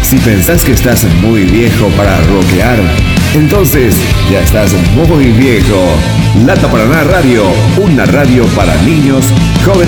Si pensás que estás muy viejo para rockear, entonces ya estás muy viejo. Lata Paraná Radio, una radio para niños, jóvenes